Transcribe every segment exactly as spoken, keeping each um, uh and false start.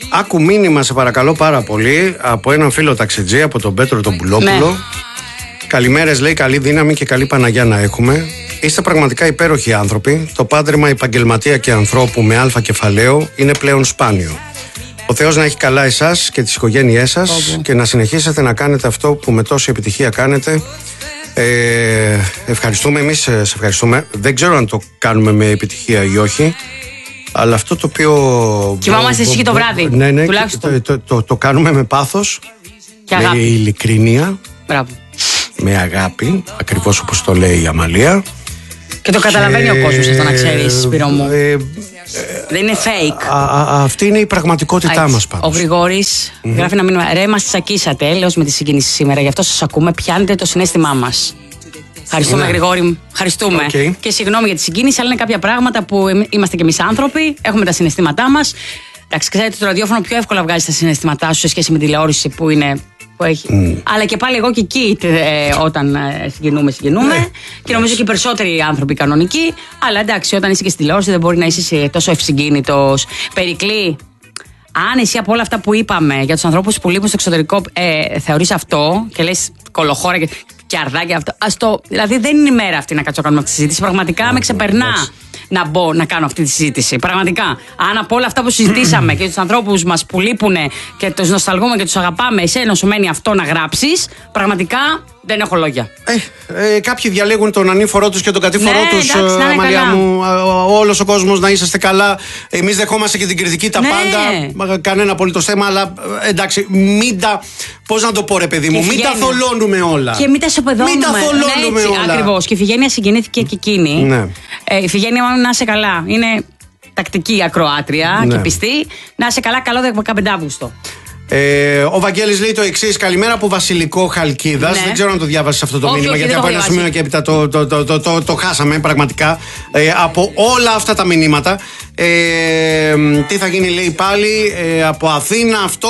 άκου μήνυμα, σε παρακαλώ πάρα πολύ, από έναν φίλο ταξιτζή, από τον Πέτρο τον Πουλόπουλο. Ναι. Καλημέρες, λέει, καλή δύναμη και καλή Παναγιά να έχουμε. Είστε πραγματικά υπέροχοι άνθρωποι. Το πάντρεμα επαγγελματία και ανθρώπου με αλφα κεφαλαίο είναι πλέον σπάνιο. Ο Θεός να έχει καλά εσάς και τις οικογένειές σας Όπο. και να συνεχίσετε να κάνετε αυτό που με τόση επιτυχία κάνετε. Ε, ευχαριστούμε, εμείς σε ευχαριστούμε. Δεν ξέρω αν το κάνουμε με επιτυχία ή όχι, αλλά αυτό το οποίο κοιμόμαστε εσύ και το βράδυ. Ναι, ναι, το, το, το, το κάνουμε με πάθος και με αγάπη. ειλικρίνεια. Μπράβο. Με αγάπη, ακριβώς όπως το λέει η Αμαλία. Και το καταλαβαίνει και... ο κόσμος αυτό, να ξέρεις, Σπύρο μου. Ε, ε, δεν είναι fake. Α, α, αυτή είναι η πραγματικότητά μας πάντως. Ο Γρηγόρης mm-hmm. γράφει ένα μήνυμα. Ρε, μας τσακίσατε, λέω με τη συγκίνηση σήμερα. Γι' αυτό σας ακούμε, πιάνετε το συναίσθημά μας. Ευχαριστούμε, ναι. Γρηγόρη. Ευχαριστούμε. Okay. Και συγγνώμη για τη συγκίνηση, αλλά είναι κάποια πράγματα που είμαστε κι εμείς άνθρωποι, έχουμε τα συναισθήματά μας. Εντάξει, ξέρετε, το ραδιόφωνο πιο εύκολα βγάζει τα συναισθήματά σου σε σχέση με τη τηλεόραση που είναι. Που έχει. Mm. Αλλά και πάλι εγώ και εκεί ε, όταν ε, συγκινούμε, συγκινούμε. Ναι. Και νομίζω και οι περισσότεροι άνθρωποι κανονικοί. Αλλά εντάξει, όταν είσαι και στη τηλεόραση δεν μπορεί να είσαι τόσο ευσυγκίνητος. Περικλή, αν εσύ από όλα αυτά που είπαμε για τους ανθρώπους που λείπουν στο εξωτερικό ε, θεωρείς αυτό και λες κολοχώρα και, και αρδάκια αυτό. Ας το, δηλαδή δεν είναι η μέρα αυτή να κάτσω να κάνουμε αυτή τη συζήτηση. Πραγματικά mm. με ξεπερνά. Να μπω να κάνω αυτή τη συζήτηση. Πραγματικά. Αν από όλα αυτά που συζητήσαμε και τους ανθρώπους μας που λείπουν και τους νοσταλγούμε και τους αγαπάμε, εσένα σου μένει αυτό να γράψεις, πραγματικά δεν έχω λόγια. Ε, ε, κάποιοι διαλέγουν τον ανήφορό τους και τον κατήφορό ναι, τους, εντάξει, Αμαλία μου. Όλος ο κόσμος να είσαστε καλά. Εμείς δεχόμαστε και την κριτική τα ναι. πάντα. Κανένα απολύτως θέμα, αλλά εντάξει, μην τα. Πώς να το πω, ρε παιδί μου, μην τα θολώνουμε όλα. Και μην τα σοπεδώνουμε. Μην τα θολώνουμε ναι, όλα. Ακριβώς. Και η Φιγένεια συγκινήθηκε και εκείνη. Ναι. Ε, η Φιγένεια, να είσαι καλά. Είναι τακτική ακροάτρια ναι. και πιστή. Να είσαι καλά, καλό δεκαπέντε Αυγούστου. Ε, ο Βαγγέλης λέει το εξής. Καλημέρα από Βασιλικό Χαλκίδας. Ναι. Δεν ξέρω αν το διάβασες αυτό το όχι, μήνυμα, όχι, γιατί από ένα σημείο και έπειτα το, το, το, το, το, το χάσαμε πραγματικά. Ε, από όλα αυτά τα μηνύματα. Ε, τι θα γίνει, λέει πάλι, ε, από Αθήνα αυτό.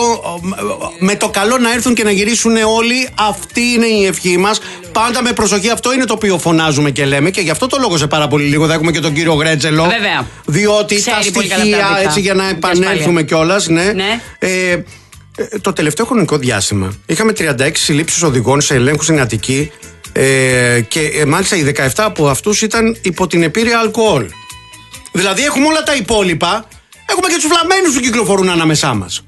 Με το καλό να έρθουν και να γυρίσουν όλοι. Αυτή είναι η ευχή μας. Πάντα με προσοχή, αυτό είναι το οποίο φωνάζουμε και λέμε. Και γι' αυτό το λόγο σε πάρα πολύ λίγο θα έχουμε και τον κύριο Γρέτζελο. Βέβαια. Διότι ξέρει τα στοιχεία, έτσι για να επανέλθουμε κιόλας. Ναι. ναι. Ε, Το τελευταίο χρονικό διάστημα είχαμε τριάντα έξι συλλήψεις οδηγών σε ελέγχους στην Αττική ε, και ε, μάλιστα οι δεκαεπτά από αυτούς ήταν υπό την επίρρεια αλκοόλ. Δηλαδή έχουμε όλα τα υπόλοιπα, έχουμε και τους βλαμμένους που κυκλοφορούν ανάμεσά μας.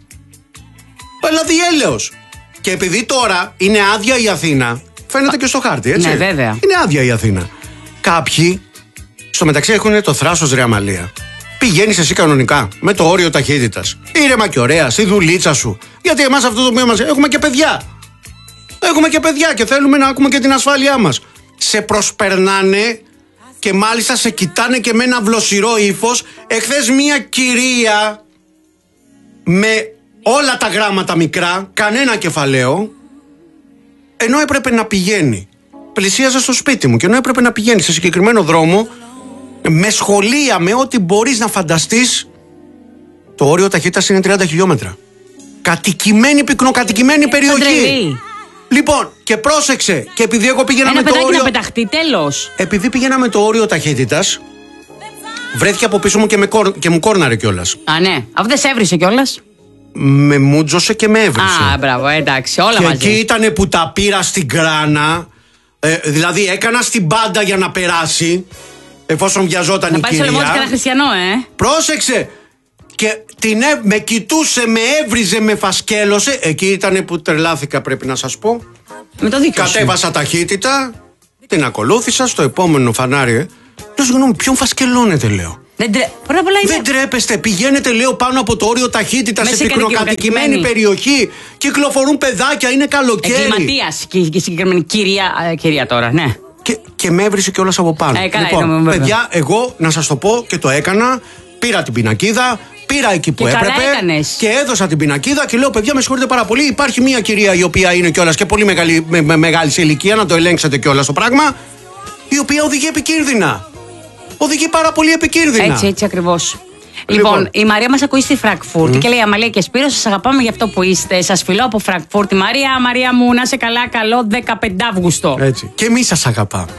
Δηλαδή έλεος. Και επειδή τώρα είναι άδεια η Αθήνα, φαίνεται και στο χάρτη, έτσι. Ναι, βέβαια. Είναι άδεια η Αθήνα. Κάποιοι στο μεταξύ έχουν το θράσος, ρε Αμαλία. Πηγαίνεις εσύ κανονικά, με το όριο ταχύτητας. Ήρεμα και ωραία, στη δουλίτσα σου. Γιατί εμάς αυτό το οποίο μας. Έχουμε και παιδιά. Έχουμε και παιδιά και θέλουμε να ακούμε και την ασφάλειά μας. Σε προσπερνάνε και μάλιστα σε κοιτάνε και με ένα βλοσιρό ύφος. Εχθές μία κυρία με όλα τα γράμματα μικρά, κανένα κεφαλαίο, ενώ έπρεπε να πηγαίνει. Πλησίαζα στο σπίτι μου και ενώ έπρεπε να πηγαίνει σε συγκεκριμένο δρόμο. Με σχολεία, με ό,τι μπορείς να φανταστείς, το όριο ταχύτητας είναι τριάντα χιλιόμετρα. Κατοικημένη, πυκνοκατοικημένη περιοχή. Λοιπόν, και πρόσεξε, και επειδή εγώ πήγαινα ένα με το όριο. να πεταχτεί, τέλος. Επειδή πήγαινα με το όριο ταχύτητας, βρέθηκε από πίσω μου και, με κορ... και μου κόρναρε κιόλας. Α, ναι. Αυτό δεν σε έβρισε κιόλας. Με μούτζωσε και με έβρισε. Α, μπράβο, εντάξει, όλα και μαζί. Και εκεί ήτανε που τα πήρα στην κράνα. Ε, δηλαδή έκανα στην πάντα για να περάσει. Εφόσον βιαζόταν η κυρία. Να πάει στο λαιμό της κανένα χριστιανό, ε. Πρόσεξε! Και την έ... με κοιτούσε, με έβριζε, με φασκέλωσε. Εκεί ήταν που τρελάθηκα, πρέπει να σας πω. Με το δίκιο σου. Κατέβασα ταχύτητα, την ακολούθησα στο επόμενο φανάρι. Λέω, συγγνώμη, ποιον φασκελώνετε, λέω. Δεν, τρε... είναι... Δεν τρέπεστε, πηγαίνετε, λέω, πάνω από το όριο ταχύτητα σε πυκνοκατοικημένη περιοχή. Κυκλοφορούν παιδάκια, είναι καλοκαίρι. Εγκληματίας και η συγκεκριμένη κυρία, κυρία τώρα, ναι. Και, και με έβρισε κιόλας από πάνω. Ε, καλά, λοιπόν, είδαμε, παιδιά, εγώ να σας το πω και το έκανα. Πήρα την πινακίδα, πήρα εκεί που και έπρεπε. Και έδωσα την πινακίδα και λέω: παιδιά, με συγχωρείτε πάρα πολύ. Υπάρχει μια κυρία η οποία είναι κιόλας και πολύ μεγάλη, με, με, μεγάλη σε ηλικία, να το ελέγξετε κιόλας το πράγμα. Η οποία οδηγεί επικίνδυνα. Οδηγεί πάρα πολύ επικίνδυνα. Έτσι, έτσι ακριβώς. Λοιπόν, λοιπόν, η Μαρία μας ακούει στη Φραγκφούρτη mm. και λέει: Αμαλία και Σπύρο, σας αγαπάμε για αυτό που είστε. Σας φιλώ από Φραγκφούρτη. Μαρία, Μαρία μου, να είσαι καλά, καλό δεκαπέντε Αυγούστου. Έτσι. Και εμείς σας αγαπάμε.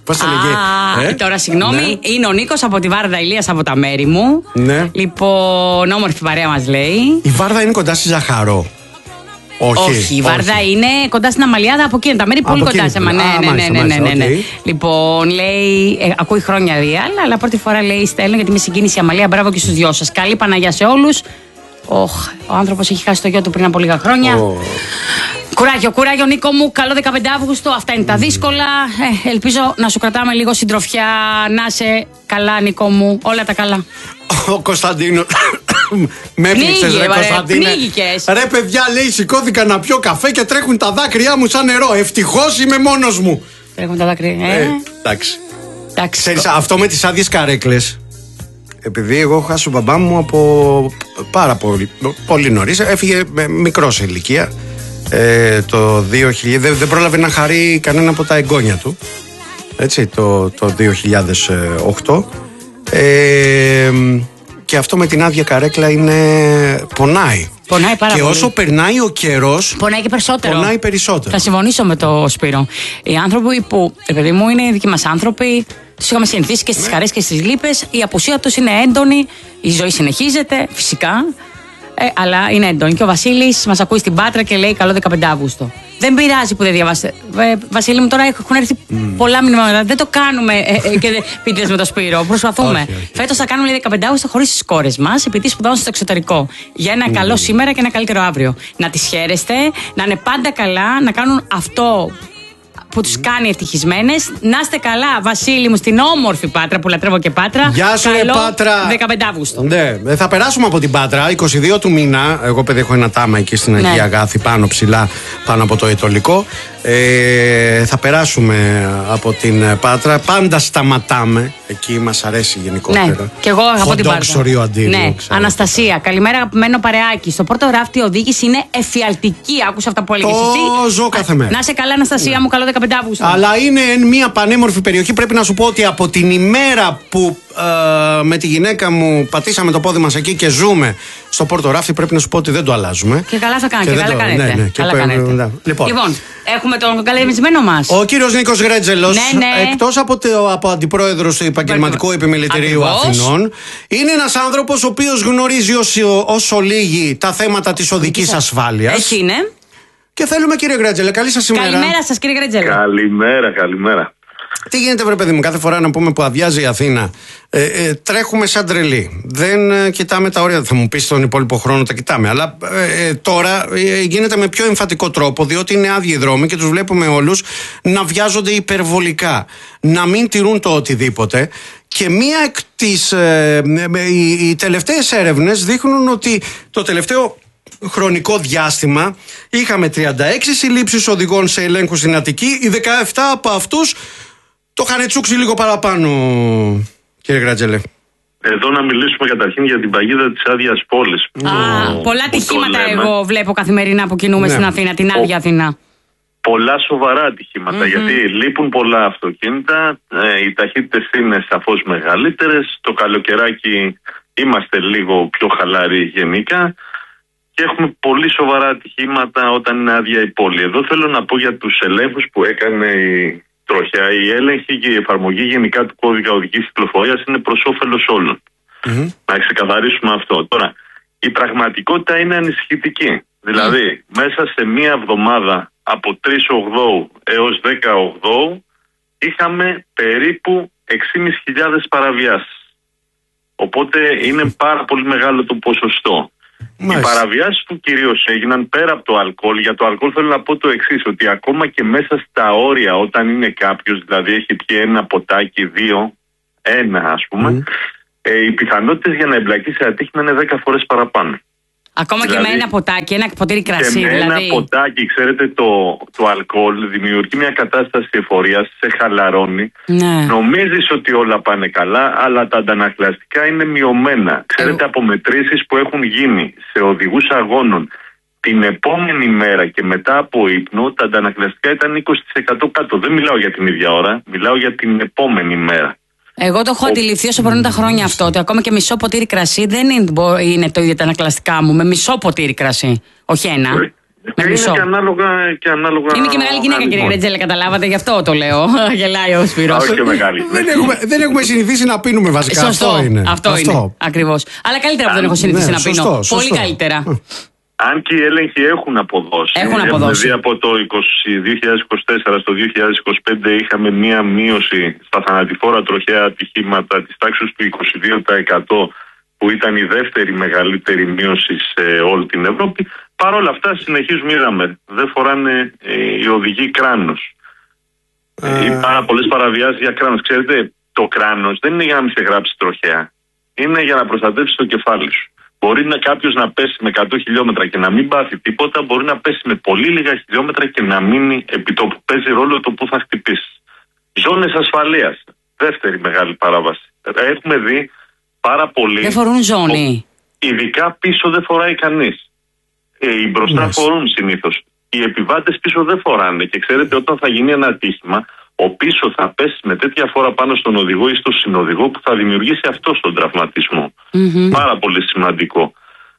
Πώς το λέγε. Ε? Τώρα, συγγνώμη, ναι. Είναι ο Νίκος από τη Βάρδα, Ηλίας από τα μέρη μου. Ναι. Λοιπόν, όμορφη παρέα μας λέει. Η Βάρδα είναι κοντά στη Ζαχαρό. Όχι, όχι, η Βάρδα όχι. Είναι κοντά στην Αμαλιάδα, από εκεί είναι τα μέρη, πολύ κοντά σε μένα. Ναι, ναι, ναι, ναι, ναι, ναι. Okay. Λοιπόν, λέει, ε, ακούει χρόνια real, αλλά πρώτη φορά λέει στέλνω γιατί με συγκίνησε η Αμαλία. Μπράβο και στους δυο σας. Καλή Παναγιά σε όλους. Oh, ο άνθρωπος έχει χάσει το γιο του πριν από λίγα χρόνια. Oh. Κουράγιο, κουράγιο Νίκο μου, καλό δεκαπέντε Αύγουστο, αυτά είναι τα δύσκολα. Ε, ελπίζω να σου κρατάμε λίγο συντροφιά, να είσαι καλά Νίκο μου, όλα τα καλά. Ο Κωνσταντίνο. Με πνίξες ρε Κωνσταντίνε. Ρε παιδιά, λέει, σηκώθηκα να πιω καφέ και τρέχουν τα δάκρυά μου σαν νερό. Ευτυχώς είμαι μόνος μου. Τρέχουν τα δάκρυα, ε. ε εντάξει. Ξέρεις, αυτό με τις άδειες καρέκλες, επειδή εγώ έχω χάσει τον μπαμπά μου από πάρα πολύ, πολύ νωρίς, έφυγε μικρό σε ηλικία. Ε, το δύο χιλιάδες, δεν, δεν πρόλαβε να χαρεί κανένα από τα εγγόνια του, έτσι, το, το δύο χιλιάδες οκτώ, ε, και αυτό με την άδεια καρέκλα είναι, πονάει. Πονάει πάρα και πολύ. Όσο περνάει ο καιρός, πονάει και περισσότερο. Πονάει περισσότερο. Θα συμφωνήσω με το Σπύρο. Οι άνθρωποι που, παιδί μου, είναι οι δικοί μας άνθρωποι, τους είχαμε συνηθίσει και στις ναι. χαρές και στις λύπες. Η απουσία τους είναι έντονη. Η ζωή συνεχίζεται, φυσικά. Ε, αλλά είναι έντονη. Και ο Βασίλης μας ακούει στην Πάτρα και λέει καλό δεκαπέντε Αύγουστο. Δεν πειράζει που δεν διαβάσετε. Ε, Βασίλη μου, τώρα έχουν έρθει mm. πολλά μηνύματα. Δεν το κάνουμε ε, ε, και πείτε με το Σπύρο. Προσπαθούμε. Φέτος θα κάνουμε λέει, δεκαπέντε Αύγουστο χωρίς τις κόρες μας, επειδή σπουδάζουν στο εξωτερικό. Για ένα mm. καλό σήμερα και ένα καλύτερο αύριο. Να τις χαίρεστε, να είναι πάντα καλά, να κάνουν αυτό που τους κάνει ευτυχισμένες. Να είστε καλά, Βασίλη μου, στην όμορφη Πάτρα που λατρεύω και Πάτρα. Γεια σου, καλό Πάτρα. δεκαπέντε Αύγουστο. Ναι, θα περάσουμε από την Πάτρα. είκοσι δύο του μήνα. Εγώ, παιδί, έχω ένα τάμα εκεί στην Αγία ναι. Αγάθη, πάνω ψηλά, πάνω από το Αιτωλικό. Ε, θα περάσουμε από την Πάτρα. Πάντα σταματάμε. Εκεί μας αρέσει γενικότερα. Ναι, και εγώ αγαπώ την Πάτρα. Αντίριο, ναι. Αναστασία, καλημέρα αγαπημένο παρεάκι. Στο πρώτο ράφτη η οδήγηση είναι εφιαλτική. Άκουσα αυτά που έλεγες εσύ. Το ζω κάθε μέρα. Να σε καλά, Αναστασία ναι. μου, καλό δεκαπέντε Αύγουστο. Αλλά είναι μια πανέμορφη περιοχή. Πρέπει να σου πω ότι από την ημέρα που ε, με τη γυναίκα μου πατήσαμε το πόδι μας εκεί και ζούμε στο Πόρτο Ράφτη, πρέπει να σου πω ότι δεν το αλλάζουμε. Και καλά θα κάνετε. Και, και καλά το, κάνετε. Ναι, ναι, καλά και κάνετε. Ναι. Λοιπόν. λοιπόν, έχουμε τον καλεσμένο μας. Ο κύριος Νίκος Γρέτζελος, ναι, ναι. εκτός από, το, από αντιπρόεδρος του Επαγγελματικού Επιμελητηρίου Αθηνών, είναι ένας άνθρωπος ο οποίος γνωρίζει όσο, όσο λίγοι τα θέματα της οδικής ασφάλειας. Έτσι είναι. Και θέλουμε, κύριε Γρέτζελε, καλή σας ημέρα. Καλημέρα σας, κύριε Γρέτζελε. Καλημέρα, καλημέρα. Τι γίνεται, βρε παιδί μου, κάθε φορά να πούμε που αδειάζει η Αθήνα, ε, ε, τρέχουμε σαν τρελοί. Δεν ε, κοιτάμε τα όρια. Θα μου πεις τον υπόλοιπο χρόνο τα κοιτάμε. Αλλά ε, ε, τώρα ε, γίνεται με πιο εμφατικό τρόπο, διότι είναι άδειοι οι δρόμοι και τους βλέπουμε όλους να βιάζονται υπερβολικά, να μην τηρούν το οτιδήποτε. Και μία εκ τις, ε, ε, ε, οι, οι τελευταίες έρευνες δείχνουν ότι το τελευταίο χρονικό διάστημα είχαμε τριάντα έξι συλλήψεις οδηγών σε ελέγχους στην Αττική. Οι δεκαεπτά από αυτούς το είχαν τσούξει λίγο παραπάνω, κύριε Γρέτζελε. Εδώ να μιλήσουμε καταρχήν για την παγίδα της άδειας πόλης. Α, που, πολλά ατυχήματα εγώ βλέπω καθημερινά που κινούμε ναι. στην Αθήνα, την άδεια Αθήνα. Πολλά σοβαρά ατυχήματα, mm-hmm. γιατί λείπουν πολλά αυτοκίνητα, ε, οι ταχύτητες είναι σαφώς μεγαλύτερες, το καλοκαιράκι είμαστε λίγο πιο χαλαροί γενικά και έχουμε πολύ σοβαρά ατυχήματα όταν είναι άδεια η πόλη. Εδώ θέλω να πω για τους ελέγχους που έκανε η τροχιά, η έλεγχη και η εφαρμογή γενικά του κώδικα οδικής κυκλοφορίας είναι προς όφελος όλων. Mm-hmm. Να ξεκαθαρίσουμε αυτό. Τώρα, η πραγματικότητα είναι ανησυχητική. Δηλαδή, mm. μέσα σε μία εβδομάδα από τρεις Οκτώου έως δέκα Οκτώου είχαμε περίπου έξι χιλιάδες πεντακόσιες παραβιάσεις. Οπότε είναι πάρα πολύ μεγάλο το ποσοστό. Μάλιστα. Οι παραβιάσεις που κυρίως έγιναν πέρα από το αλκοόλ, για το αλκοόλ θέλω να πω το εξής, ότι ακόμα και μέσα στα όρια όταν είναι κάποιος, δηλαδή έχει πιει ένα ποτάκι, δύο, ένα ας πούμε, mm. ε, οι πιθανότητες για να εμπλακεί σε ατύχημα είναι δέκα φορές παραπάνω. Ακόμα δηλαδή, και με ένα ποτάκι, ένα ποτήρι κρασί. Και με δηλαδή. ένα ποτάκι, ξέρετε, το, το αλκοόλ δημιουργεί μια κατάσταση εφορίας, σε χαλαρώνει. Ναι. Νομίζεις ότι όλα πάνε καλά, αλλά τα αντανακλαστικά είναι μειωμένα. Ξέρετε, από μετρήσεις που έχουν γίνει σε οδηγούς αγώνων την επόμενη μέρα και μετά από ύπνο, τα αντανακλαστικά ήταν είκοσι τοις εκατό κάτω. Δεν μιλάω για την ίδια ώρα, μιλάω για την επόμενη μέρα. Εγώ το έχω αντιληφθεί όσο περνούν τα χρόνια αυτό, ότι ακόμα και μισό ποτήρι κρασί δεν είναι, είναι το ίδιο τα ανακλαστικά μου, με μισό ποτήρι κρασί, όχι ένα. Και είναι και ανάλογα, και ανάλογα. Είναι και μεγάλη γυναίκα, κύριε Γκρέτζελε, καταλάβατε, γι' αυτό το λέω. Γελάει ο Σπύρος. Όχι και μεγάλη. δεν, έχουμε, δεν έχουμε συνηθίσει να πίνουμε βασικά. Σωστό, αυτό είναι. Αυτό αυτό. είναι. Ακριβώς. Αλλά καλύτερα που δεν έχω συνηθίσει ναι, να πίνω. Σωστό, σωστό. Πολύ καλύτερα. Αν και οι έλεγχοι έχουν αποδώσει. Έχουν αποδώσει. Δηλαδή από το δύο χιλιάδες είκοσι τέσσερα στο δύο χιλιάδες είκοσι πέντε είχαμε μία μείωση στα θανατηφόρα τροχαία ατυχήματα της τάξης του είκοσι δύο τοις εκατό, που ήταν η δεύτερη μεγαλύτερη μείωση σε όλη την Ευρώπη. Παρ' όλα αυτά συνεχίζουμε, είδαμε, δεν φοράνε ε, οι οδηγοί κράνος. Ε... Ή πάρα πολλές παραβιάσεις για κράνος. Ξέρετε, το κράνος δεν είναι για να μην σε γράψει τροχαία. Είναι για να προστατεύσει το κεφάλι σου. Μπορεί να κάποιος να πέσει με εκατό χιλιόμετρα και να μην πάθει τίποτα, μπορεί να πέσει με πολύ λίγα χιλιόμετρα και να μείνει επί τόπου. Παίζει ρόλο το που θα χτυπήσει. Ζώνες ασφαλείας. Δεύτερη μεγάλη παράβαση. Έχουμε δει πάρα πολύ. Δεν φορούν ζώνη. Ειδικά πίσω δεν φοράει κανείς. Ε, οι μπροστά yes. φορούν συνήθως. Οι επιβάτες πίσω δεν φοράνε. Και ξέρετε, όταν θα γίνει ένα ατύχημα, ο πίσω θα πέσει με τέτοια φορά πάνω στον οδηγό ή στον συνοδηγό που θα δημιουργήσει αυτό τον τραυματισμό. Mm-hmm. Πάρα πολύ σημαντικό.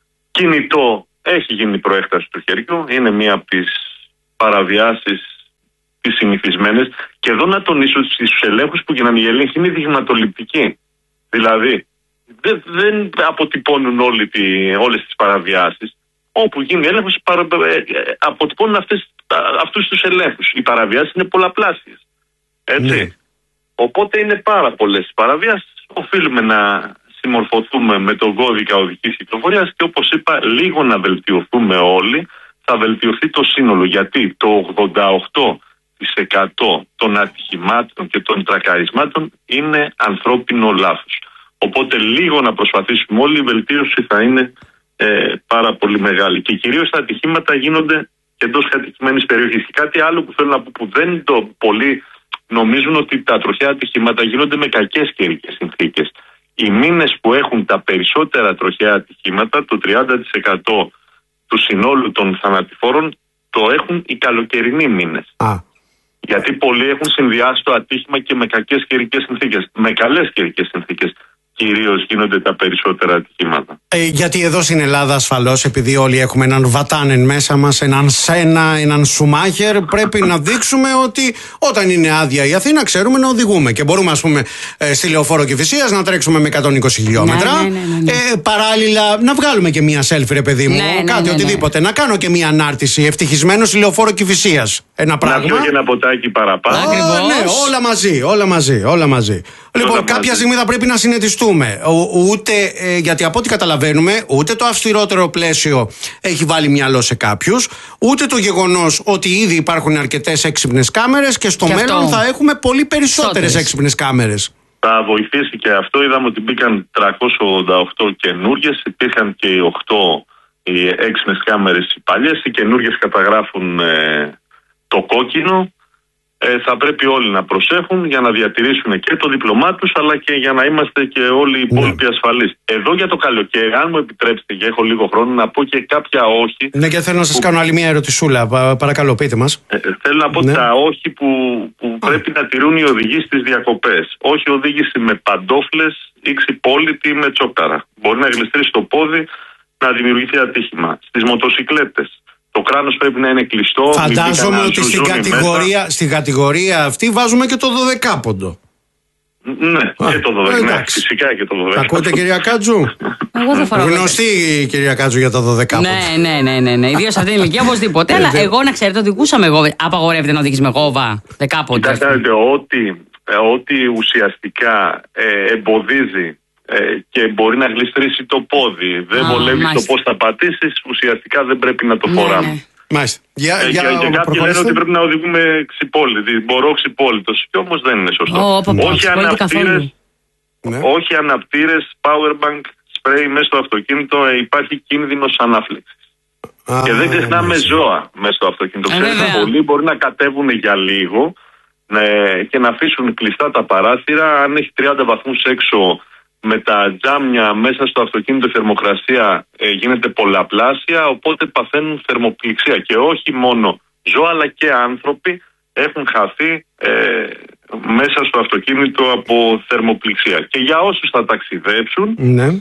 Κινητό, έχει γίνει προέκταση του χεριού. Είναι μία από τις παραβιάσεις τις συνηθισμένες. Και εδώ να τονίσω ότι στους ελέγχους που γίνανε, οι έλεγχοι είναι δειγματοληπτικοί. Δηλαδή, δεν, δεν αποτυπώνουν όλη τη, όλες τις παραβιάσεις. Όπου γίνει έλεγχος, παρα, αποτυπώνουν αυτές, αυτούς τους ελέγχους. Οι παραβιάσεις είναι πολλαπλάσιες. Έτσι. Mm. Οπότε είναι πάρα πολλές παραβιάσεις. Οφείλουμε να συμμορφωθούμε με τον κώδικα οδικής κυκλοφορίας και, όπως είπα, λίγο να βελτιωθούμε όλοι, θα βελτιωθεί το σύνολο. Γιατί το ογδόντα οκτώ τοις εκατό των ατυχημάτων και των τρακαρισμάτων είναι ανθρώπινο λάθος. Οπότε λίγο να προσπαθήσουμε όλοι, η βελτίωση θα είναι ε, πάρα πολύ μεγάλη. Και κυρίως τα ατυχήματα γίνονται εντός κατοικημένης περιοχής. Και κάτι άλλο που θέλω να πω, που δεν το πολύ νομίζουν, ότι τα τροχαία ατυχήματα γίνονται με κακές καιρικές συνθήκες. Οι μήνες που έχουν τα περισσότερα τροχαία ατυχήματα, το τριάντα τοις εκατό του συνόλου των θανατηφόρων, το έχουν οι καλοκαιρινοί μήνες. Α. Γιατί πολλοί έχουν συνδυάσει το ατύχημα και με κακές καιρικές συνθήκες. Με καλές καιρικές συνθήκες κυρίως γίνονται τα περισσότερα ατυχήματα. Ε, γιατί εδώ στην Ελλάδα, ασφαλώς, επειδή όλοι έχουμε έναν Βατάνεν μέσα μας, έναν Σένα, έναν Σουμάχερ, πρέπει να δείξουμε ότι όταν είναι άδεια η Αθήνα, ξέρουμε να οδηγούμε. Και μπορούμε, ας πούμε, ε, στη Λεωφόρο Κηφισίας να τρέξουμε με εκατόν είκοσι χιλιόμετρα. Ναι, ναι, ναι, ναι. Ε, παράλληλα, να βγάλουμε και μία selfie, ρε παιδί μου, ναι, ναι, κάτι, ναι, ναι, οτιδήποτε. Να κάνω και μία ανάρτηση. Ευτυχισμένο στη Λεωφόρο Κηφισίας. Ένα πράγμα. Να πιω και ένα ποτάκι παραπάνω. Oh, ναι, όλα μαζί, όλα μαζί, όλα μαζί. Λοιπόν, όλα κάποια μαζί. στιγμή θα πρέπει να συνετιστούμε. Ούτε, ε, γιατί από ό,τι καταλαβαίνουμε, ούτε το αυστηρότερο πλαίσιο έχει βάλει μυαλό σε κάποιους, ούτε το γεγονός ότι ήδη υπάρχουν αρκετές έξυπνες κάμερες και στο και μέλλον αυτό. θα έχουμε πολύ περισσότερες έξυπνες κάμερες. Θα βοηθήσει και αυτό. Είδαμε ότι μπήκαν τριακόσιες ογδόντα οκτώ καινούργιες, υπήρχαν και οι οκτώ οι έξυπνες κάμερες οι παλιές. Οι καινούργιες καταγράφουν ε, το κόκκινο. Ε, θα πρέπει όλοι να προσέχουν για να διατηρήσουν και το διπλωμά τους, αλλά και για να είμαστε και όλοι οι υπόλοιποι ναι. ασφαλείς. Εδώ για το καλοκαίρι, αν μου επιτρέψετε και έχω λίγο χρόνο, να πω και κάποια όχι. Ναι, και θέλω να σας που... κάνω άλλη μια ερωτησούλα. Παρακαλώ, πείτε μας. Ε, θέλω να πω ναι. τα όχι που, που πρέπει να τηρούν οι οδηγοί στις διακοπές. Όχι οδήγηση με παντόφλες ή ξυπόλυτη με τσόκαρα. Μπορεί να γλιστρήσει το πόδι, να δημιουργηθεί ατύχημα. Στις μοτοσικλέτες. Το κράνος πρέπει να είναι κλειστό. Φαντάζομαι ότι στην κατηγορία, στην κατηγορία αυτή βάζουμε και το δωδεκάποντο. Ναι, Α, και το δωδεκάποντο. Φυσικά και το δωδεκάποντο. Ακούτε, κυρία Κάτζου? Εγώ δεν φοράω. Γνωστή η κυρία Κάτζου για το δωδεκάποντο. Ναι, ναι, ναι, ναι, ναι. Ιδίως σε αυτήν την ηλικία οπωσδήποτε. Αλλά εγώ να ξέρετε, οδηγούσαμε εγώ. Απαγορεύεται να οδηγείς με γόβα δεκάποντο. Κοιτάξτε, ότι, ότι ουσιαστικά ε, εμποδίζει Ε, και μπορεί να γλιστρήσει το πόδι, δεν oh, βολεύει μάλιστα. το πώς θα πατήσεις, ουσιαστικά δεν πρέπει να το φοράμε. Ναι, ναι. Μάλιστα. Για, ε, για, και για και κάποιοι λένε ότι πρέπει να οδηγούμε ξυπόλυτοι, μπορώ ξυπόλυτος, και όμως δεν είναι σωστό. Oh, όχι, αναπτήρες, ναι. όχι αναπτήρες, powerbank, spray μέσα στο αυτοκίνητο, ε, υπάρχει κίνδυνος ανάφλεξης. Ah, και δεν ξεχνάμε ναι. ζώα μέσα στο αυτοκίνητο. Ε, Ξέρετε, πολλοί μπορεί να κατέβουν για λίγο ναι, και να αφήσουν κλειστά τα παράθυρα. Αν έχει τριάντα βαθμούς έξω, με τα τζάμια μέσα στο αυτοκίνητο, η θερμοκρασία ε, γίνεται πολλαπλάσια, οπότε παθαίνουν θερμοπληξία. Και όχι μόνο ζώα, αλλά και άνθρωποι έχουν χαθεί ε, μέσα στο αυτοκίνητο από θερμοπληξία. Και για όσους θα ταξιδέψουν, ναι.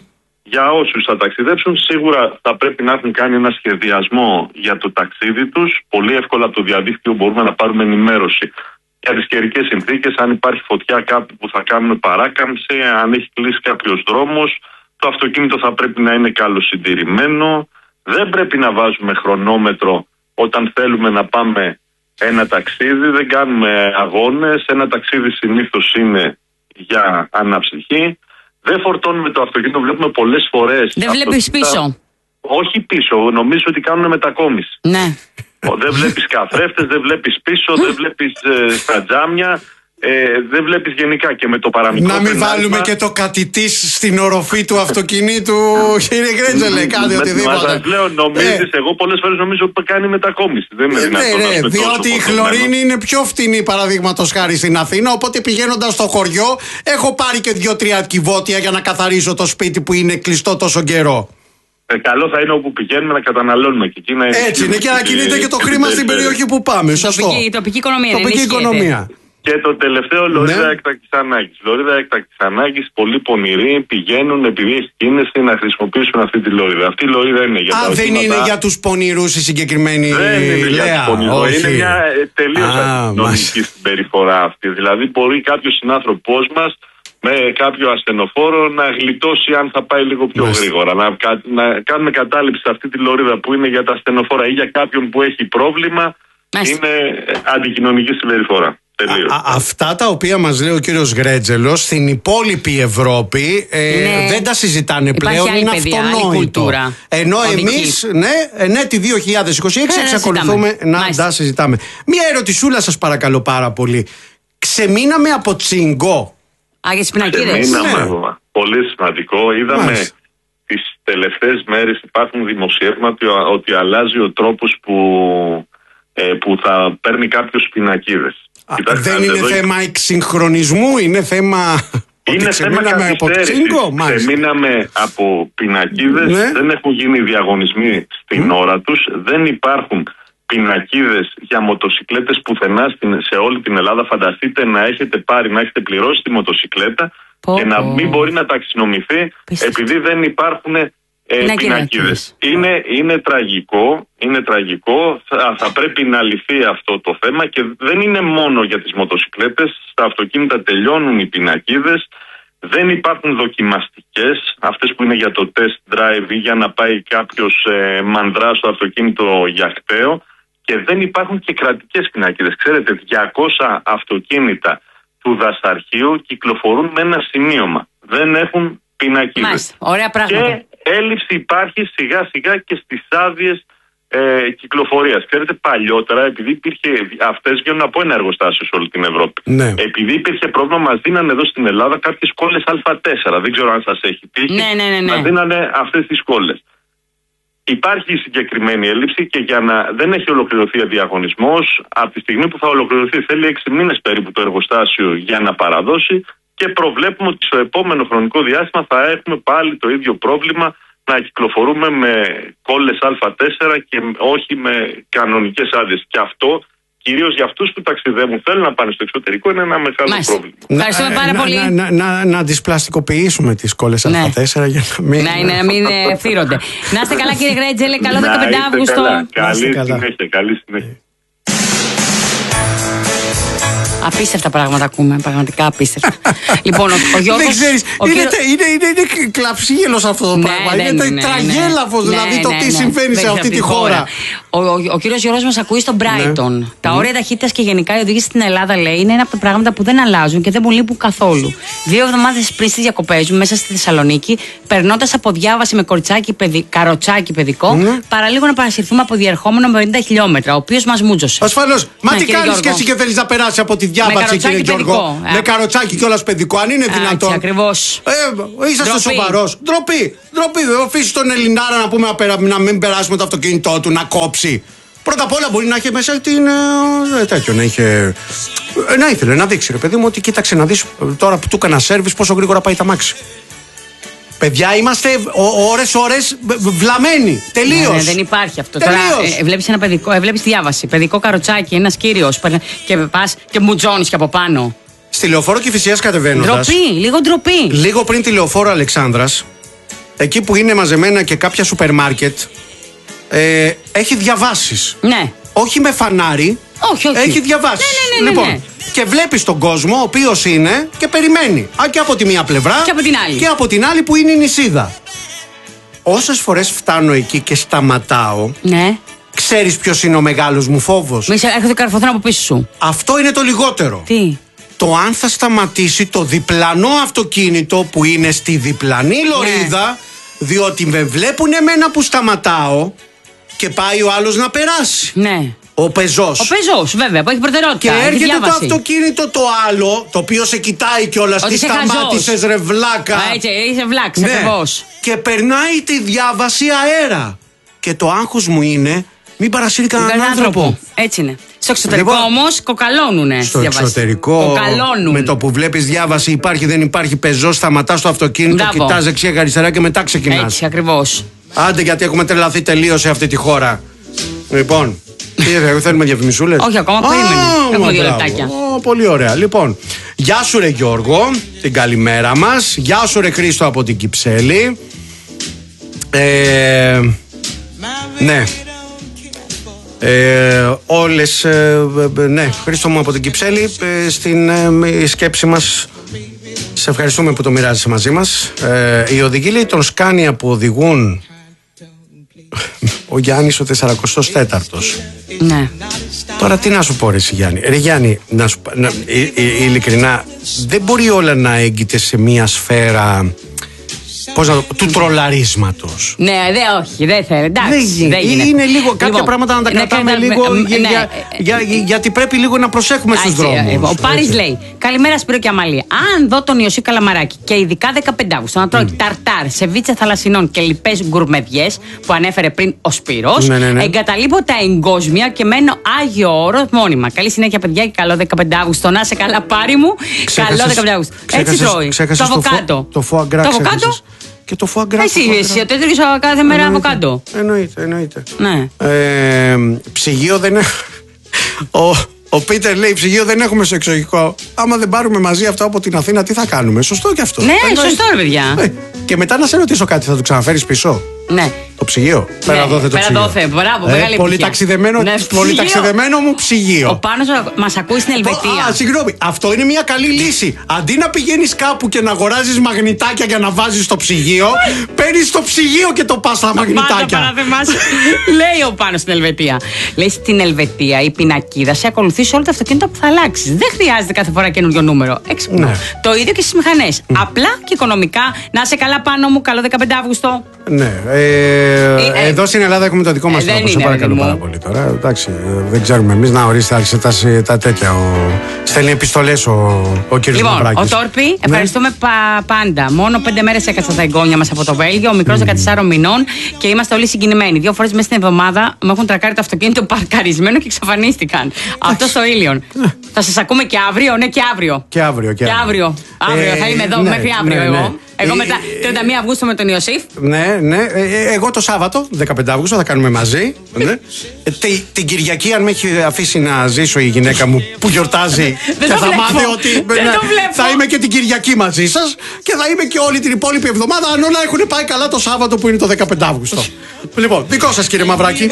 Για όσους θα ταξιδέψουν, σίγουρα θα πρέπει να έχουν κάνει ένα σχεδιασμό για το ταξίδι τους. Πολύ εύκολα από το διαδίκτυο μπορούμε να πάρουμε ενημέρωση για τις καιρικές συνθήκες, αν υπάρχει φωτιά κάπου που θα κάνουμε παράκαμψη, αν έχει κλείσει κάποιος δρόμος. Το αυτοκίνητο θα πρέπει να είναι καλοσυντηρημένο. Δεν πρέπει να βάζουμε χρονόμετρο όταν θέλουμε να πάμε ένα ταξίδι. Δεν κάνουμε αγώνες. Ένα ταξίδι συνήθως είναι για αναψυχή. Δεν φορτώνουμε το αυτοκίνητο. Βλέπουμε πολλές φορές. Δεν βλέπεις πίσω. Όχι πίσω. Νομίζω ότι κάνουν μετακόμιση. Ναι. Δεν βλέπεις καθρέφτες, δεν βλέπεις πίσω, δεν βλέπεις ε, στα τζάμια. Ε, δεν βλέπεις γενικά και με το παραμικρό. Να μην πενάλμα. βάλουμε και το κατητής στην οροφή του αυτοκινήτου, κύριε Γκρέτζελε, κάτι οτιδήποτε. Μας λέω, νομίζεις, ε. εγώ πολλές φορές νομίζω που κάνει μετακόμιση. Δεν είναι δυνατόν. Ναι, ναι, διότι η χλωρίνη είναι πιο φτηνή, παραδείγματος χάρη, στην Αθήνα. Οπότε πηγαίνοντας στο χωριό, έχω πάρει και δύο-τρία κυβότια για να καθαρίσω το σπίτι που είναι κλειστό τόσο καιρό. Ε, καλό θα είναι όπου πηγαίνουμε να καταναλώνουμε και εκεί να είναι. Έτσι είναι, και να κινείται και το χρήμα στην περιοχή που πάμε. Σωστό. Η τοπική οικονομία. Τοπική οικονομία. Και το τελευταίο, λωρίδα ναι. έκτακτης ανάγκης. Λωρίδα έκτακτης ανάγκης, πολύ πονηροί πηγαίνουν επειδή έχει κίνηση να χρησιμοποιήσουν αυτή τη λωρίδα. Αυτή η λωρίδα είναι για Α, τα δεν οχήματα... είναι για τους πονηρούς η συγκεκριμένη δεν είναι Λέα. Για τους πονηρούς. Είναι μια τελείως αντικοινωνική συμπεριφορά αυτή. Δηλαδή, μπορεί κάποιος συνάνθρωπός μας με κάποιο ασθενοφόρο να γλιτώσει αν θα πάει λίγο πιο Μάλιστα. γρήγορα. Να, να κάνουμε κατάληψη σε αυτή τη λωρίδα που είναι για τα ασθενοφόρα ή για κάποιον που έχει πρόβλημα. Μάλιστα. Είναι αντικοινωνική συμπεριφορά. Α, αυτά τα οποία μας λέει ο κύριος Γκρέτζελος στην υπόλοιπη Ευρώπη ε, ναι. δεν τα συζητάνε Υπάρχει πλέον, είναι παιδεία, αυτονόητο. Ενώ εμείς, ναι, ναι, τη δύο χιλιάδες είκοσι έξι εξακολουθούμε να Μάλιστα. τα συζητάμε. Μία ερωτησούλα σας παρακαλώ πάρα πολύ. Ξεμείναμε από τσιγκό. Α, για τις πινακίδες. Ξεμείναμε, ναι. Πολύ σημαντικό. Είδαμε Μάλιστα. τις τελευταίες μέρες υπάρχουν δημοσιεύματα ότι αλλάζει ο τρόπος που, ε, που θα παίρνει κάποιος πινακίδες. Κοιτάξτε, δεν είναι θέμα έχει... εξυγχρονισμού, είναι θέμα. Είναι θέμα καθυστέρησης. Ξεμείναμε από πινακίδες, ναι. δεν έχουν γίνει διαγωνισμοί στην mm. ώρα τους, δεν υπάρχουν πινακίδες για μοτοσικλέτες πουθενά σε όλη την Ελλάδα. Φανταστείτε να έχετε πάρει, να έχετε πληρώσει τη μοτοσικλέτα oh, και να μην μπορεί να ταξινομηθεί επειδή δεν υπάρχουν Ε, πινακίδες. Είναι, είναι τραγικό, είναι τραγικό. Θα, θα πρέπει να λυθεί αυτό το θέμα και δεν είναι μόνο για τις μοτοσικλέτες. Στα αυτοκίνητα τελειώνουν οι πινακίδες. Δεν υπάρχουν δοκιμαστικές, αυτές που είναι για το test drive ή για να πάει κάποιος ε, μανδρά στο αυτοκίνητο για χταίο. Και δεν υπάρχουν και κρατικές πινακίδες. Ξέρετε, διακόσια αυτοκίνητα του δασαρχείου κυκλοφορούν με ένα σημείωμα. Δεν έχουν πινακίδες. Μάλιστα, ωραία πράγματα. Και έλλειψη υπάρχει σιγά σιγά και στις άδειες ε, κυκλοφορίας. Ξέρετε, παλιότερα, επειδή υπήρχε, αυτές βγαίνουν από ένα εργοστάσιο σε όλη την Ευρώπη. Ναι. Επειδή υπήρχε πρόβλημα, μας δίνανε εδώ στην Ελλάδα κάποιες κόλλες Α τέσσερα. Δεν ξέρω αν σας έχει τύχει. Ναι, ναι, ναι, ναι. Μας δίνανε αυτές τις κόλλες. Υπάρχει η συγκεκριμένη έλλειψη και για να δεν έχει ολοκληρωθεί ο διαγωνισμός, από τη στιγμή που θα ολοκληρωθεί, θέλει έξι μήνες περίπου το εργοστάσιο για να παραδώσει. Και προβλέπουμε ότι στο επόμενο χρονικό διάστημα θα έχουμε πάλι το ίδιο πρόβλημα, να κυκλοφορούμε με κόλλες Α τέσσερα και όχι με κανονικές άδειες. Και αυτό, κυρίως για αυτούς που ταξιδεύουν, θέλουν να πάνε στο εξωτερικό, είναι ένα μεγάλο Μάλιστα. πρόβλημα. Ευχαριστούμε πάρα να, πολύ. Να, να, να, να τις πλαστικοποιήσουμε τις κόλλες ναι. Α τέσσερα για να μην, να, να μην φθύρονται. Να είστε καλά, κύριε Γκρέτζελε. Καλό δεκαπέντε Αύγουστο. Καλή συνέχεια. Καλή συνέχεια. Απίστευτα πράγματα ακούμε, πραγματικά απίστευτα. Λοιπόν, ο, ο Γιώργος... Δεν ξέρεις, ο είναι, κύριος... είναι, είναι, είναι κλαψίγελος αυτό το ναι, πράγμα. Ναι, είναι ναι, τραγέλαφος, ναι, δηλαδή ναι, το ναι, τι ναι, συμβαίνει ναι, σε αυτή τη χώρα. χώρα. Ο, ο, ο κύριος Γιώργος μας ακούει στο Brighton. Ναι. Τα όρια ταχύτητας και γενικά η οδήγηση στην Ελλάδα, λέει, είναι ένα από τα πράγματα που δεν αλλάζουν και δεν μου λείπουν καθόλου. Δύο εβδομάδες πριν στις διακοπές μου, μέσα στη Θεσσαλονίκη, περνώντας από διάβαση με κορτσάκι παιδι... καροτσάκι παιδικό, ναι. παραλίγο να παρασυρθούμε από διερχόμενο με πενήντα χιλιόμετρα, ο οποίος μας μούτζωσε. Ασφαλώς. Μα τι κάνεις και εσύ και θέλεις να περάσει από τη διάβαση, κύριε Γιώργο? Με καροτσάκι κιόλας παιδικό, αν είναι δυνατόν. Ακριβώς. Ε, είσαστε σοβαρός. Ντροπή. Ντροπή. Αφήσει τον Ελληνάρα να πούμε να μην περάσουμε το αυτοκίνητό του, να κόψει. Πρώτα απ' όλα μπορεί να έχει μέσα την. Ε, τέτοιο, να είχε. Ε, να ήθελε να δείξει, ρε παιδί μου, ότι κοίταξε να δεις τώρα που του έκανα σέρβις πόσο γρήγορα πάει τα μάξι. Παιδιά, είμαστε ώρες-ώρες βλαμμένοι. Τελείως. Ναι, ναι, δεν υπάρχει αυτό. Τελείως. Τώρα ε, βλέπεις ένα παιδικό, ε, βλέπεις διάβαση. Παιδικό καροτσάκι, ένας κύριος. Και πας και μουτζώνεις και από πάνω. Στη Λεωφόρο Κηφισίας κατεβαίνοντας. Ντροπή, λίγο ντροπή. Λίγο πριν τη Λεωφόρο Αλεξάνδρας, εκεί που είναι μαζεμένα και κάποια σούπερ μάρκετ, ε, έχει διαβάσεις. Ναι. Όχι με φανάρι. Όχι, όχι. Έχει διαβάσεις. Ναι, ναι, ναι, λοιπόν, ναι, ναι. Και βλέπεις τον κόσμο, ο οποίος είναι και περιμένει. Α, και από τη μία πλευρά και από την άλλη. Και από την άλλη που είναι η νησίδα. Όσες φορές φτάνω εκεί και σταματάω. Ναι. Ξέρεις ποιος είναι ο μεγάλος μου φόβος? Μη σε έρχεται καρφωθρά από πίσω σου. Αυτό είναι το λιγότερο. Τι? Το αν θα σταματήσει το διπλανό αυτοκίνητο που είναι στη διπλανή λωρίδα, ναι. Διότι με βλέπουν εμένα που σταματάω και πάει ο άλλος να περάσει. Ναι. Ο πεζός. Ο πεζός, βέβαια, που έχει προτεραιότητα. Και έρχεται διάβαση. Το αυτοκίνητο το άλλο, το οποίο σε κοιτάει κιόλας. Τι σταμάτησες, ρε βλάκα. Α, έτσι, είσαι βλάξ, ναι. ακριβώς. Και περνάει τη διάβαση αέρα. Και το άγχος μου είναι, μην παρασύρει κανέναν άνθρωπο. άνθρωπο. Έτσι είναι. Στο εξωτερικό λοιπόν, όμως κοκαλώνουνε. Στο εξωτερικό, κοκαλώνουν. Με το που βλέπεις διάβαση, υπάρχει δεν υπάρχει πεζός, σταματάς το αυτοκίνητο, Μπράβο. Κοιτάς δεξιά και αριστερά και μετά ξεκινάς. Έτσι ακριβώς. Άντε, γιατί έχουμε τρελαθεί τελείως σε αυτή τη χώρα. Λοιπόν, τι θέλουμε διαφημισούλες? Όχι ακόμα, περίμενε. Έχουμε δύο λεπτάκια. Πολύ ωραία. Λοιπόν, γεια σου ρε Γιώργο, την καλημέρα μας. Γεια σου ρε Χρήστο από την Κυψέλη. Ε, ναι. Ε, όλες ε, ναι, Χρήστο μου από την Κυψέλη, ε, στην ε, σκέψη μας σε ευχαριστούμε που το μοιράζεσαι μαζί μας. ε, οι οδηγοί λέει των Σκάνια που οδηγούν ο Γιάννης ο τεσσαρακοστός τέταρτος. Ναι. Τώρα τι να σου πω ρε εσύ Γιάννη? Ρε Γιάννη, να σου, να, ε, ε, ειλικρινά δεν μπορεί όλα να έγκυται σε μία σφαίρα, πώς να το, του τρολαρίσματος. Ναι, δε, όχι, δεν θέλει. Εντάξει, δεν γίνεται. Είναι λίγο κάποια λοιπόν, πράγματα να τα κρατάμε ναι, λίγο. Ναι, για, ναι, για, για, για, γιατί πρέπει λίγο να προσέχουμε στους δρόμους. Ο Πάρης λέει: καλημέρα Σπύρο και Αμαλία. Αν δω τον Ιωσή Καλαμαράκη και ειδικά δεκαπέντε Αυγούστου να τρώει mm. ταρτάρ, σεβίτσα θαλασσινών και λοιπές γκουρμεδιές που ανέφερε πριν ο Σπύρος, ναι, ναι, ναι. εγκαταλείπω τα εγκόσμια και μένω Άγιο Όρος μόνιμα. Καλή συνέχεια, παιδιά, και καλό δεκαπέντε Αυγούστου. Να σε καλά, Πάρη μου. Καλό δεκαπέντε Αυγούστου. Έτσι τρώει. Το αβοκάντο. Το φουαγκρά. Και το φουαγκρά. Εσύ, εσύ, ο τέτοιος κάθε μέρα από κάτω. Εννοείται, εννοείται. Ναι. Ε, ψυγείο δεν έχω. Ο, ο Πίτερ λέει: ψυγείο δεν έχουμε στο εξωτερικό. Άμα δεν πάρουμε μαζί αυτό από την Αθήνα, τι θα κάνουμε? Σωστό και αυτό. Ναι, εννοείται. Σωστό, ρε παιδιά. Ε, και μετά να σε ρωτήσω κάτι, θα το ξαναφέρεις πίσω? Ναι. Το ψυγείο. Ναι, πέρα δόθε το ψυγείο. Δόθε, μπράβο, ε, μεγάλη πολύ ταξιδεμένο, ναι, πολύ ταξιδεμένο μου ψυγείο. Ο Πάνος μας ακούει στην Ελβετία. Α, συγγνώμη. Αυτό είναι μια καλή λύση. Αντί να πηγαίνεις κάπου και να αγοράζεις μαγνητάκια για να βάζεις στο ψυγείο, παίρνεις το ψυγείο και το πας στα μαγνητάκια. Λέει ο Πάνος στην Ελβετία. Λέει στην Ελβετία η πινακίδα σε ακολουθεί σε όλα τα αυτοκίνητα που θα αλλάξεις. Δεν χρειάζεται κάθε φορά καινούριο νούμερο. Έξυπνο. Ναι. Το ίδιο και στις μηχανές. Mm. Απλά και οικονομικά. Να σε καλά, Πάνο μου. Καλό δεκαπέντε Αυγούστου. Ναι. Ε, Ε, Εδώ στην Ελλάδα έχουμε το δικό μας ε, τρόπο. Σε παρακαλώ πάρα πολύ τώρα. Εντάξει, δεν ξέρουμε εμείς να ορίστε άρχισε τα, τα τέτοια. Ο... Στέλνει επιστολές ο, ο κ. Λοιπόν, Μαυράκης. ο Τόρπι, ευχαριστούμε ναι. πα, πάντα. Μόνο πέντε μέρες έκατσα τα εγγόνια μας από το Βέλγιο. Ο μικρός mm. δεκατεσσάρων μηνών και είμαστε όλοι συγκινημένοι. Δύο φορές μέσα στην εβδομάδα μου έχουν τρακάρει το αυτοκίνητο παρκαρισμένο και εξαφανίστηκαν. Αυτό στο Ήλιον. Θα σας ακούμε και αύριο, ναι, και αύριο. Και αύριο, και αύριο. αύριο. αύριο. Ε, θα είμαι εδώ ναι, μέχρι αύριο ναι, εγώ. Ναι. Εγώ μετά τριάντα μία Αυγούστου με τον Ιωσήφ. Ναι, ναι. Ε, εγώ το Σάββατο, δεκαπέντε Αυγούστου, θα κάνουμε μαζί. Ναι. ε, τη, την Κυριακή, αν με έχει αφήσει να ζήσω η γυναίκα μου που γιορτάζει και θα μάθει ότι ναι, θα είμαι και την Κυριακή μαζί σας και θα είμαι και όλη την υπόλοιπη εβδομάδα, αν όλα έχουν πάει καλά το Σάββατο που είναι το δεκαπέντε Αυγούστου. Λοιπόν, δικό σας κύριε Μαυράκη.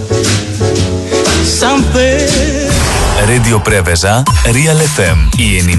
Radio Preveza, Real εφ εμ.